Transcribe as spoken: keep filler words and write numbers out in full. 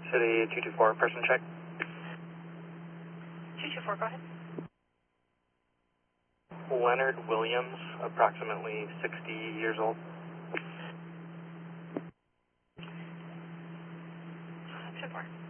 City two two four, person check. two two four, go ahead. Leonard Williams, approximately sixty years old. two four.